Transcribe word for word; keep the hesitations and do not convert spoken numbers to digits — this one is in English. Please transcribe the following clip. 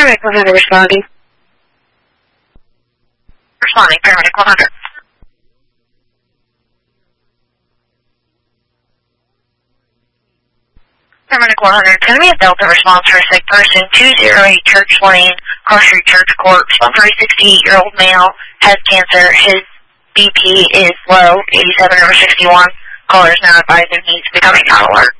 Paramedic one hundred responding. Responding, Paramedic one hundred. Paramedic one hundred, can we have Delta response for a sick person, two oh eight Church Lane, Cross Street Church Court, responsive sixty-eight-year-old male, has cancer, his B P is low, eighty-seven over sixty-one, caller is now advising he's becoming non-alert.